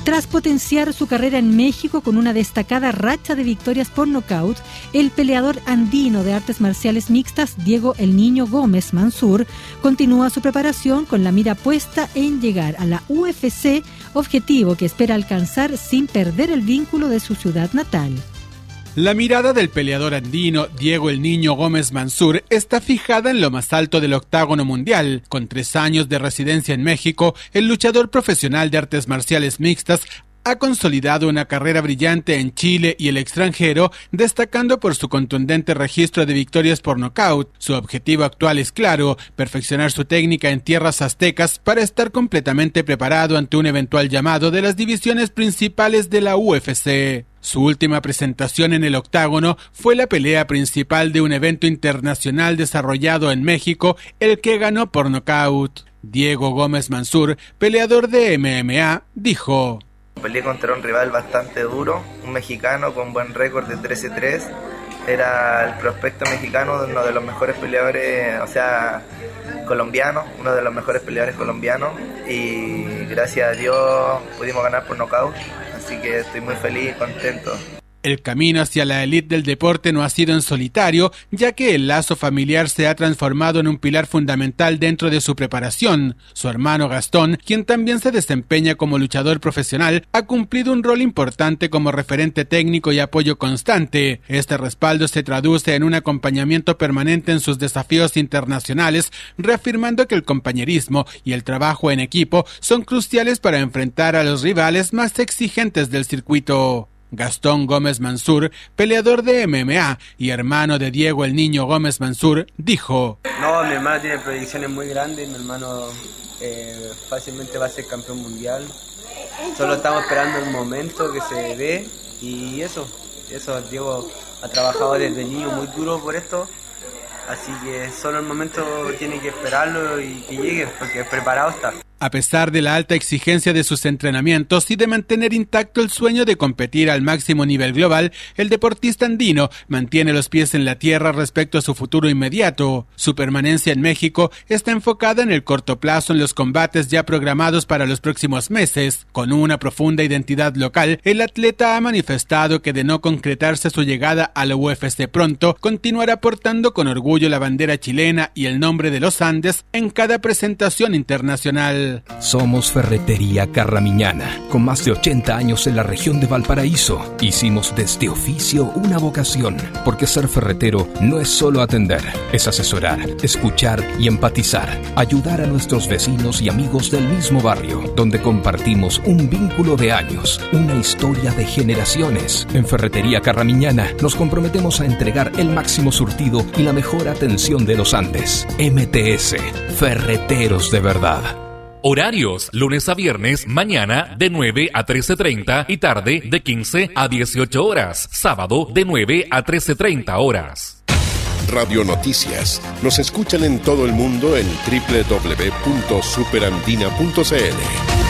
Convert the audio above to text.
Tras potenciar su carrera en México con una destacada racha de victorias por nocaut, el peleador andino de artes marciales mixtas Diego El Niño Gómez Mansur continúa su preparación con la mira puesta en llegar a la UFC, objetivo que espera alcanzar sin perder el vínculo de su ciudad natal. La mirada del peleador andino Diego El Niño Gómez Mansur está fijada en lo más alto del octágono mundial. Con 3 años de residencia en México, el luchador profesional de artes marciales mixtas ha consolidado una carrera brillante en Chile y el extranjero, destacando por su contundente registro de victorias por nocaut. Su objetivo actual es claro: perfeccionar su técnica en tierras aztecas para estar completamente preparado ante un eventual llamado de las divisiones principales de la UFC. Su última presentación en el octágono fue la pelea principal de un evento internacional desarrollado en México, el que ganó por nocaut. Diego Gómez Mansur, peleador de MMA, dijo: Peleé contra un rival bastante duro, un mexicano con buen récord de 13-3. Era el prospecto mexicano, uno de los mejores peleadores, colombiano, uno de los mejores peleadores colombianos, y gracias a Dios pudimos ganar por nocaut, así que estoy muy feliz y contento. El camino hacia la élite del deporte no ha sido en solitario, ya que el lazo familiar se ha transformado en un pilar fundamental dentro de su preparación. Su hermano Gastón, quien también se desempeña como luchador profesional, ha cumplido un rol importante como referente técnico y apoyo constante. Este respaldo se traduce en un acompañamiento permanente en sus desafíos internacionales, reafirmando que el compañerismo y el trabajo en equipo son cruciales para enfrentar a los rivales más exigentes del circuito. Gastón Gómez Mansur, peleador de MMA y hermano de Diego El Niño Gómez Mansur, dijo: No, mi hermano tiene proyecciones muy grandes, mi hermano fácilmente va a ser campeón mundial. Solo estamos esperando el momento que se dé y eso, Diego ha trabajado desde niño muy duro por esto, así que solo el momento tiene que esperarlo y que llegue, porque preparado está. A pesar de la alta exigencia de sus entrenamientos y de mantener intacto el sueño de competir al máximo nivel global, el deportista andino mantiene los pies en la tierra respecto a su futuro inmediato. Su permanencia en México está enfocada en el corto plazo en los combates ya programados para los próximos meses. Con una profunda identidad local, el atleta ha manifestado que de no concretarse su llegada a la UFC pronto, continuará portando con orgullo la bandera chilena y el nombre de los Andes en cada presentación internacional. Somos Ferretería Carramiñana, con más de 80 años en la región de Valparaíso. Hicimos de este oficio una vocación, porque ser ferretero no es solo atender, es asesorar, escuchar y empatizar, ayudar a nuestros vecinos y amigos del mismo barrio, donde compartimos un vínculo de años, una historia de generaciones. En Ferretería Carramiñana nos comprometemos a entregar el máximo surtido y la mejor atención de los Andes. MTS, Ferreteros de verdad. Horarios: lunes a viernes, mañana de 9 a 13:30 y tarde de 15 a 18 horas. Sábado de 9 a 13:30 horas. Radio Noticias. Nos escuchan en todo el mundo en www.superandina.cl.